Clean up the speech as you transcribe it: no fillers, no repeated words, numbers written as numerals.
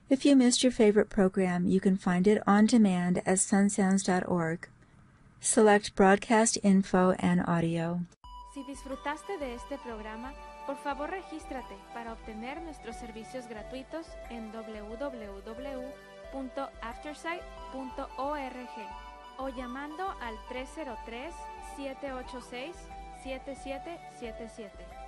If you missed your favorite program, you can find it on demand at sunsounds.org. Select Broadcast Info and Audio. Si disfrutaste de este programa, por favor regístrate para obtener nuestros servicios gratuitos en www.aftersight.org o llamando al 303-786-7777.